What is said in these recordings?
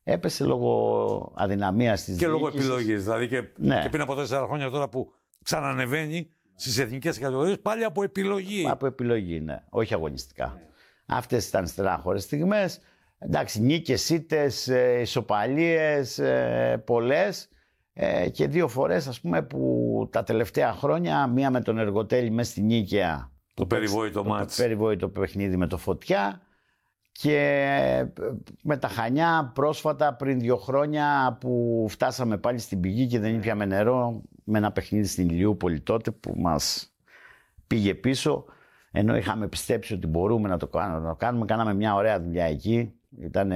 Έπεσε λόγω αδυναμίας της Και λόγω διοίκησης. επιλογής. Δηλαδή και πριν από 4 χρόνια τώρα που ξανανεβαίνει στις εθνικές κατηγορίες, πάλι από επιλογή. Από επιλογή, ναι. Όχι αγωνιστικά. Αυτές ήταν στενάχωρες στιγμές. Εντάξει, νίκες, ήττες, ισοπαλίες, πολλές. Και 2 φορές, ας πούμε, που τα τελευταία χρόνια, μία με τον Εργοτέλη μέσα στη Νίκαια. Το περιβόητο μάτς. Το περιβόητο παιχνίδι με το Φωτιά. Και με τα Χανιά πρόσφατα πριν 2 χρόνια που φτάσαμε πάλι στην πηγή και δεν ήπιαμε νερό με ένα παιχνίδι στην Ηλιούπολη τότε που μας πήγε πίσω, ενώ είχαμε πιστέψει ότι μπορούμε να το κάνουμε. Κάναμε μια ωραία δουλειά εκεί. Ήταν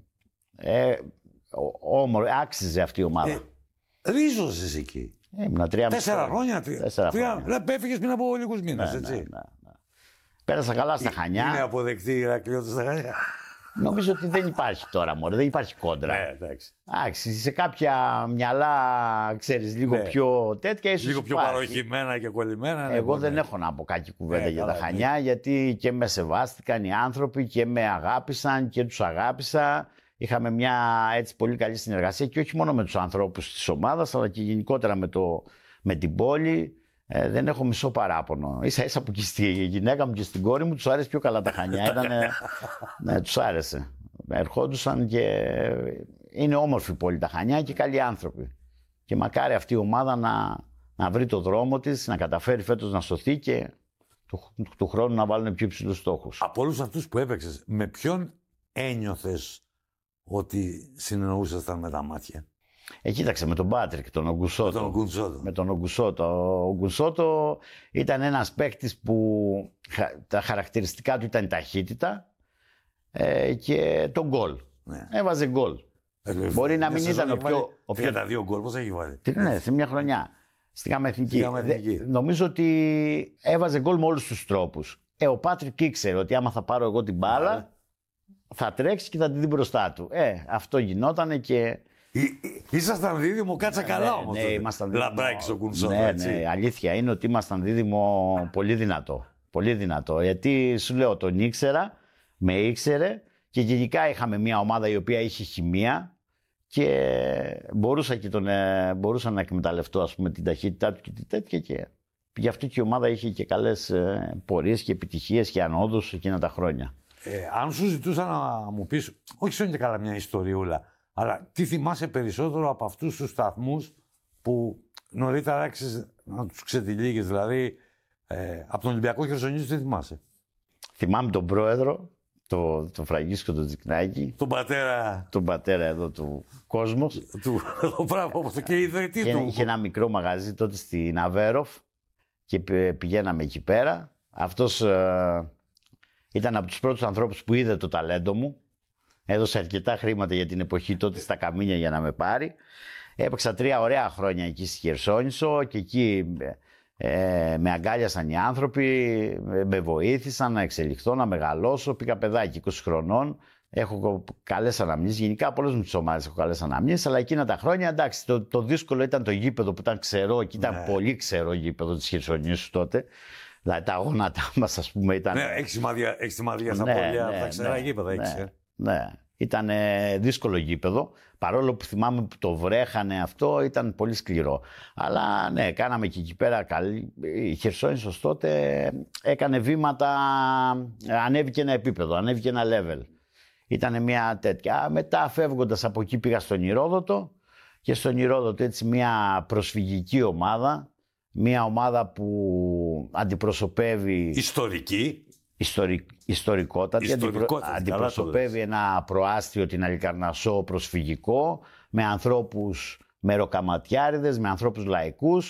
όμορφο, άξιζε αυτή η ομάδα. Ρίζωσες εκεί. Ήμουνα 4 χρόνια. 4 χρόνια. Έφυγες πριν από λίγους μήνες, έτσι. Ναι. Πέρασα καλά στα Χανιά. Είναι αποδεκτή η Ηρακλειώτης στα Χανιά. Νομίζω ότι δεν υπάρχει τώρα, μωρέ, δεν υπάρχει κόντρα. Εντάξει. Σε κάποια μυαλά, ξέρεις, λίγο πιο τέτοια ίσως λίγο πιο υπάρχει. παροχημένα και κολλημένα. Εγώ δεν έχω να πω κακή κουβέντα για τα Χανιά, γιατί και με σεβάστηκαν οι άνθρωποι και με αγάπησαν και τους αγάπησα. Είχαμε μια έτσι πολύ καλή συνεργασία και όχι μόνο με τους ανθρώπους της ομάδας, αλλά και γενικότερα με την πόλη. Δεν έχω μισό παράπονο. Ίσα-ίσα που και στη γυναίκα μου και στην κόρη μου τους άρεσε πιο καλά τα Χανιά. Ναι, τους άρεσε. Ερχόντουσαν και είναι όμορφη πόλη τα Χανιά και καλοί άνθρωποι. Και μακάρι αυτή η ομάδα να βρει το δρόμο της, να καταφέρει φέτος να σωθεί και του χρόνου να βάλουν πιο υψηλούς στόχους. Από όλους αυτούς που έπαιξες, με ποιον ένιωθες ότι συνεννοούσασταν με τα μάτια? Κοίταξε, με τον Πάτρικ, τον Ογκουσότο. Με τον Ογκουσότο. Ο Ογκουσότο ήταν ένας παίκτης που τα χαρακτηριστικά του ήταν η ταχύτητα και το γκολ. Ναι. Έβαζε γκολ. Μπορεί να μην ήταν ο πιο... τα 2 γκολ, πώς έχει βάλει? Ναι, σε μια χρονιά. Στη Γάμα Εθνική. Νομίζω ότι έβαζε γκολ με όλους τους τρόπους. Ο Πάτρικ ήξερε ότι άμα θα πάρω εγώ την μπάλα, θα τρέξει και θα την δει μπροστά του. Αυτό γινότανε και... Ήσασταν δίδυμο, κάτσα καλά όμως. Ναι, ήμασταν δίδυμο. Λαμπράκης ο Κουνσότο, ναι, αλήθεια είναι ότι ήμασταν δίδυμο πολύ δυνατό. Πολύ δυνατό. Γιατί σου λέω, τον ήξερα, με ήξερε και γενικά είχαμε μια ομάδα η οποία είχε χημεία και μπορούσα να εκμεταλλευτώ, ας πούμε, την ταχύτητά του και την τέτοια. Και γι' αυτό και η ομάδα είχε και καλές πορείες και επιτυχίες και ανόδους εκείνα τα χρόνια. Αν σου ζητούσα να μου πεις, όχι σαν και καλά μια ιστοριούλα, αλλά τι θυμάσαι περισσότερο από αυτούς τους σταθμούς που νωρίτερα άρχισες να τους ξετυλίγεις, δηλαδή από τον Ολυμπιακό Χερσονήσου, τι θυμάσαι? Θυμάμαι τον πρόεδρο, τον Φραγκίσκο τον Τζικνάκη. Τον πατέρα εδώ του Κόσμος. Και ιδρυτή του. Είχε ένα μικρό μαγαζί τότε στην Αβέροφ και πηγαίναμε εκεί πέρα. Αυτός ήταν από τους πρώτους ανθρώπους που είδε το ταλέντο μου. Έδωσε αρκετά χρήματα για την εποχή τότε στα καμίνια για να με πάρει. Έπαιξα 3 ωραία χρόνια εκεί στη Χερσόνησο και εκεί με αγκάλιασαν οι άνθρωποι, με βοήθησαν να εξελιχθώ, να μεγαλώσω. Πήγα παιδάκι 20 χρονών. Έχω καλές αναμνήσεις. Γενικά από όλες μου τις ομάδες έχω καλές αναμνήσεις. Αλλά εκείνα τα χρόνια, εντάξει, το δύσκολο ήταν το γήπεδο που ήταν ξερό και ήταν πολύ ξερό γήπεδο της Χερσονήσου τότε. Δηλαδή τα γόνατά μας, ας πούμε, ήταν. Ναι, έχει σημαδιά στα πόδια, τα ξερά γήπεδα έχεις. Ναι, ήταν δύσκολο γήπεδο. Παρόλο που θυμάμαι που το βρέχανε αυτό, ήταν πολύ σκληρό. Αλλά ναι, κάναμε και εκεί πέρα καλή. Η Χερσόνησος τότε έκανε βήματα, ανέβηκε ένα επίπεδο, ανέβηκε ένα level. Ήταν μια τέτοια. Μετά φεύγοντας από εκεί πήγα στον Ηρόδοτο και στον Ηρόδοτο έτσι μια προσφυγική ομάδα. Μια ομάδα που αντιπροσωπεύει... Ιστορικότατη. Αντιπροσωπεύει ένα προάστιο, την Αλικαρνασσό, προσφυγικό, με ανθρώπους μεροκαματιάριδες, με ανθρώπους λαϊκούς.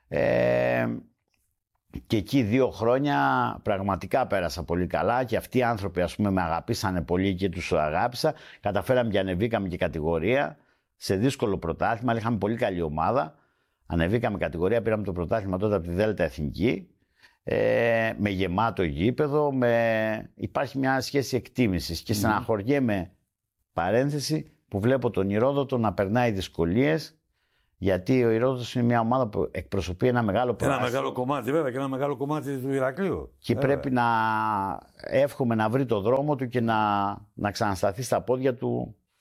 Και εκεί 2 χρόνια πραγματικά πέρασα πολύ καλά και αυτοί οι άνθρωποι, ας πούμε, με αγαπήσανε πολύ και τους αγάπησα. Καταφέραμε και ανεβήκαμε και κατηγορία σε δύσκολο πρωτάθλημα, αλλά είχαμε πολύ καλή ομάδα. Ανεβήκαμε κατηγορία, πήραμε το πρωτάθλημα τότε από τη Δέλτα Εθνική, με γεμάτο γήπεδο, υπάρχει μια σχέση εκτίμησης και στεναχωριέμαι, παρένθεση, που βλέπω τον Ηρόδοτο να περνάει δυσκολίες, γιατί ο Ηρόδοτος είναι μια ομάδα που εκπροσωπεί ένα μεγάλο προάστιο. Ένα μεγάλο κομμάτι βέβαια και ένα μεγάλο κομμάτι του Ηρακλείου. Και πρέπει να εύχομαι να βρει το δρόμο του και να ξανασταθεί στα πόδια του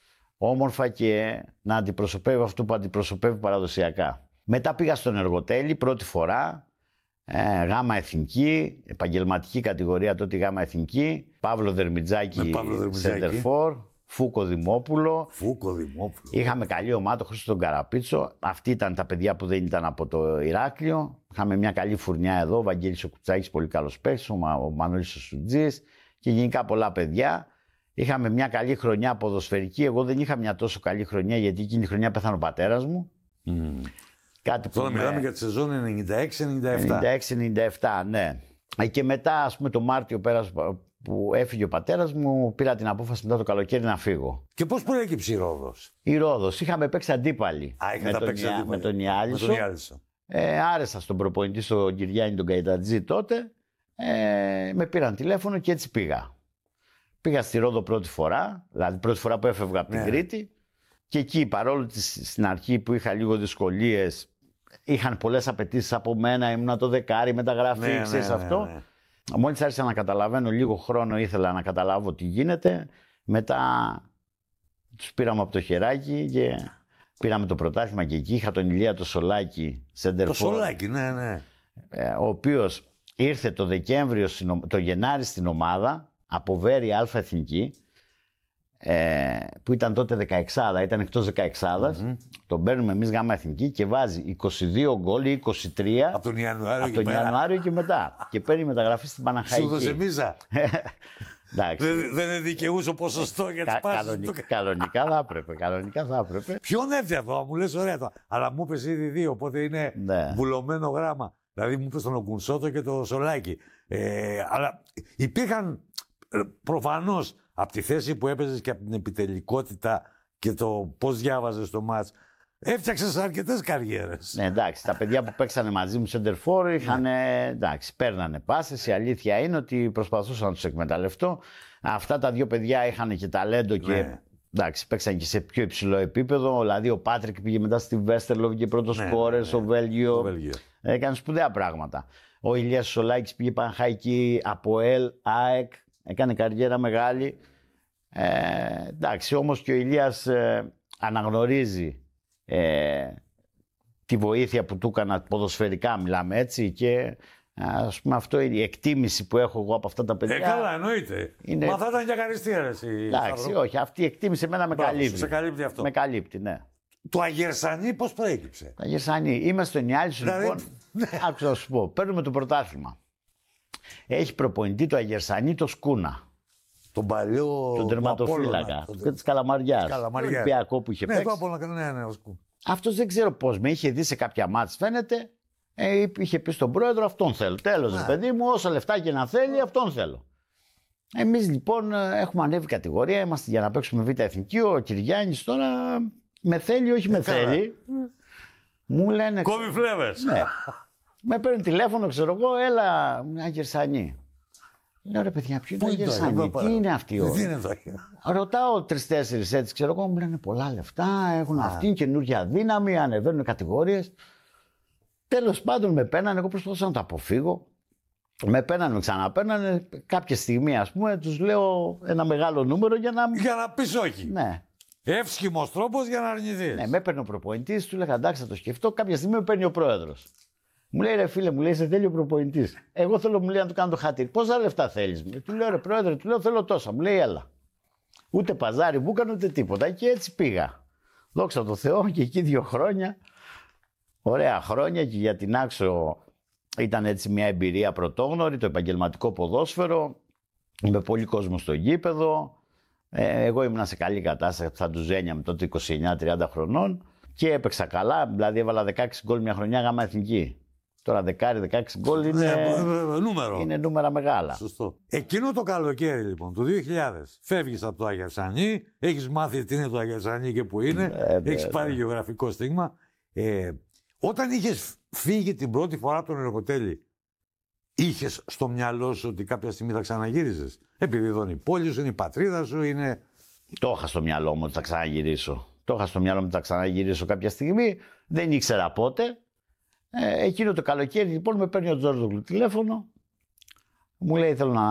όμορφα και να αντιπροσωπεύει αυτό που αντιπροσωπεύει παραδοσιακά. Μετά πήγα στον Εργοτέλη πρώτη φορά, γάμα εθνική, επαγγελματική κατηγορία τότε γάμα εθνική, Παύλο Δερμιτζάκη, center for, Φούκο Δημόπουλο. Είχαμε καλή ομάδα, το Χρήστο τον Καραπίτσο. Αυτοί ήταν τα παιδιά που δεν ήταν από το Ηράκλειο. Είχαμε μια καλή φουρνιά εδώ, ο Βαγγέλης ο Κουτσάκης, πολύ καλός παίκτης, ο Μανώλης ο Σουτζής και γενικά πολλά παιδιά. Είχαμε μια καλή χρονιά ποδοσφαιρική. Εγώ δεν είχα μια τόσο καλή χρονιά γιατί εκείνη τη χρονιά πέθανε ο πατέρας μου. Κάτι τώρα μιλάμε για τη σεζόν 96-97. 96-97, ναι. Και μετά, ας πούμε, το Μάρτιο πέρασε που έφυγε ο πατέρας μου, πήρα την απόφαση μετά το καλοκαίρι να φύγω. Και πώς προέκυψε η Ρόδος? Η Ρόδος, είχαμε παίξει αντίπαλοι με τον Ιάλισσο. Άρεσα στον προπονητή, στον Κυριάννη τον Καϊτατζή τότε. Με πήραν τηλέφωνο και έτσι πήγα. Πήγα στη Ρόδο πρώτη φορά, δηλαδή πρώτη φορά που έφευγα από την Κρήτη. Και εκεί, παρόλο στην αρχή που είχα λίγο δυσκολίες, είχαν πολλές απαιτήσεις από μένα, ήμουνα το δεκάρι, μεταγραφή, ξέρεις αυτό. Μόλις άρχισα να καταλαβαίνω, λίγο χρόνο ήθελα να καταλάβω τι γίνεται. Μετά τους πήραμε από το χεράκι και πήραμε το πρωτάθλημα και εκεί είχα τον Ηλία το Σολάκη, center for. Το Σολάκη, ναι. Ο οποίος ήρθε το Δεκέμβριο, το Γενάρη στην ομάδα, από Βέρη Α Εθνική, που ήταν τότε 16, ήταν εκτός 16. Τον παίρνουμε εμείς γάμα εθνική και βάζει 22 γκολ ή 23 από τον Ιανουάριο και μετά. Και παίρνει μεταγραφή στην Παναχαϊκή. Σου δώσε μίζα. Δεν δικαιούσε ο ποσοστό για τις πάσεις. Κανονικά θα έπρεπε. Ποιον έφτιαξε αυτό, μου λες ωραία. Αλλά μου είπες ήδη δύο, οπότε είναι βουλωμένο γράμμα. Δηλαδή μου είπες τον Ογκουνσότο και το Σολάκι. Αλλά υπήρχαν προφανώς από τη θέση που έπαιζες και από την επιτελικότητα και το πώς διάβαζες το μάτς, έφτιαξες αρκετές καριέρες. Ναι, εντάξει, τα παιδιά που παίξανε μαζί μου center for είχαν, εντάξει, παίρνανε πάσες. Η αλήθεια είναι ότι προσπαθούσα να τους εκμεταλλευτώ. Αυτά τα δύο παιδιά είχαν και ταλέντο και εντάξει, παίξαν και σε πιο υψηλό επίπεδο. Δηλαδή ο Πάτρικ πήγε μετά στη Βέστερλο και πρώτος σκόρερ στο Βέλγιο. Έκανε σπουδαία πράγματα. Ο Ηλίας Σολάκης πήγε Παναχαϊκή, ΑΠΟΕΛ, ΑΕΚ. Έκανε καριέρα μεγάλη. Εντάξει, όμως και ο Ηλίας αναγνωρίζει τη βοήθεια που του έκανα ποδοσφαιρικά, μιλάμε έτσι, και ας πούμε αυτό είναι η εκτίμηση που έχω εγώ από αυτά τα παιδιά. Καλά, εννοείται. Είναι... Μα θα ήταν για καριστία, εντάξει, όχι, αυτή η εκτίμηση εμένα με καλύπτει. Σε καλύπτει αυτό. Με καλύπτει, ναι. Το Αγερσανί πώς προέκυψε? Το Αγερσανί, είμαστε στον Ιάλισσο, λοιπόν. Άκουσα να σου πω, παίρνουμε το πρωτάθλημα. Έχει προπονητή το Αγερσανί το Σκούνα. Τον παλιό. Τον τερματοφύλακα. Τη Καλαμαριάς. Τον Ολυμπιακό που είχε παίξει. Αυτός δεν ξέρω πώς με είχε δει σε κάποια μάτς, φαίνεται. Είχε πει στον πρόεδρο: αυτόν θέλω. Τέλος, ρε παιδί μου, όσα λεφτά και να θέλει, αυτόν θέλω. Εμείς λοιπόν έχουμε ανέβει κατηγορία, είμαστε για να παίξουμε Β' Εθνική. Ο Κυριάννης τώρα με θέλει, όχι με θέλει. Μου λένε. Κόβει φλέβες. Ναι. Με παίρνει τηλέφωνο, ξέρω εγώ, έλα, μια Αγερσανή. Λέω ρε παιδιά, ποιο είναι Αγερσανή, τι είναι αυτή η ώρα? Ρωτάω 3-4 έτσι, ξέρω εγώ, μου λένε πολλά λεφτά, έχουν αυτή καινούργια δύναμη, ανεβαίνουν κατηγορίες. Τέλος πάντων με πένανε, εγώ προσπαθούσα να το αποφύγω. Με πένανε, με ξαναπένανε. Κάποια στιγμή, ας πούμε, τους λέω ένα μεγάλο νούμερο για να πεις όχι. Ναι. Εύσχυμος τρόπος για να αρνηθείς. Ναι, με έπαιρνε ο προπονητής, του λέγα εντάξει, θα το σκεφτώ. Κάποια στιγμή με παίρνει ο πρόεδρος. Μου λέει ρε φίλε, μου λέει σε θέλει ο προπονητής. Εγώ θέλω, μου λέει, να του κάνω το χατήρι. Πόσα λεφτά θέλεις? Του λέω ρε πρόεδρε, του λέω θέλω τόσα. Μου λέει έλα. Ούτε παζάρι μου έκανε ούτε τίποτα. Και έτσι πήγα. Δόξα τω Θεώ, και εκεί 2 χρόνια. Ωραία χρόνια, και για την Άξο ήταν έτσι μια εμπειρία πρωτόγνωρη, το επαγγελματικό ποδόσφαιρο. Με πολύ κόσμο στο γήπεδο. Εγώ ήμουν σε καλή κατάσταση, θα του ζένια με τότε 29-30 χρονών. Και έπαιξα καλά, δηλαδή έβαλα 16 γκολ μια χρονιά γάμα εθνική. Τώρα 16 γκολ είναι νούμερα μεγάλα. Σωστό. Εκείνο το καλοκαίρι λοιπόν, το 2000, φεύγεις από το Αγερσανί, έχεις μάθει τι είναι το Αγερσανί και που είναι, έχεις πάρει γεωγραφικό στίγμα. Όταν είχες φύγει την πρώτη φορά από τον Εργοτέλη, είχες στο μυαλό σου ότι κάποια στιγμή θα ξαναγύριζες? Επειδή εδώ είναι η πόλη σου, είναι η πατρίδα σου, είναι... Το είχα στο μυαλό μου ότι θα ξαναγυρίσω. Το είχα στο μυαλό μου ότι θα ξαναγυρίσω κάποια στιγμή. Δεν ήξερα πότε. Εκείνο το καλοκαίρι λοιπόν με παίρνει ο Τζόρτζογλου τηλέφωνο. Μου λέει θέλω να